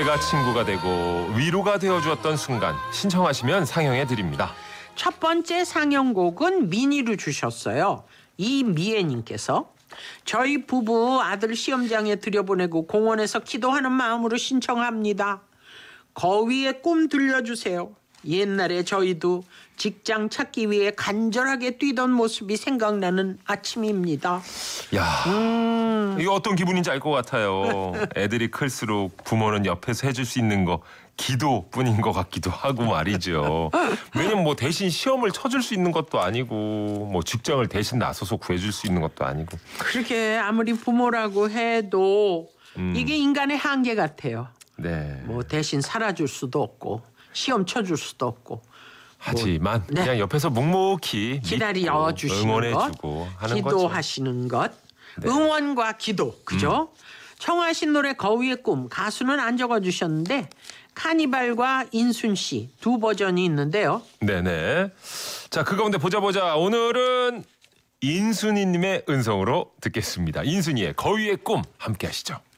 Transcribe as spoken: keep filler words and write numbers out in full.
내가 친구가 되고 위로가 되어주었던 순간 신청하시면 상영해드립니다. 첫 번째 상영곡은 미니로 주셨어요. 이미애님께서 저희 부부 아들 시험장에 들여보내고 공원에서 기도하는 마음으로 신청합니다. 거위의 꿈 들려주세요. 옛날에 저희도 직장 찾기 위해 간절하게 뛰던 모습이 생각나는 아침입니다. 야, 음. 이거 어떤 기분인지 알 것 같아요. 애들이 클수록 부모는 옆에서 해줄 수 있는 거 기도뿐인 것 같기도 하고 말이죠. 왜냐면 뭐 대신 시험을 쳐줄 수 있는 것도 아니고 뭐 직장을 대신 나서서 구해줄 수 있는 것도 아니고. 그렇게 아무리 부모라고 해도 음. 이게 인간의 한계 같아요. 네. 뭐 대신 살아줄 수도 없고 시험 쳐줄 수도 없고. 하지만 네. 그냥 옆에서 묵묵히 기다려 믿고 주시는 응원해주고 것, 하는 기도하시는 것, 네. 응원과 기도, 그죠? 음. 청하신 노래 거위의 꿈, 가수는 안 적어주셨는데 카니발과 인순 씨 두 버전이 있는데요. 네네. 자, 그 가운데 보자 보자. 오늘은 인순이님의 은성으로 듣겠습니다. 인순이의 거위의 꿈 함께 하시죠.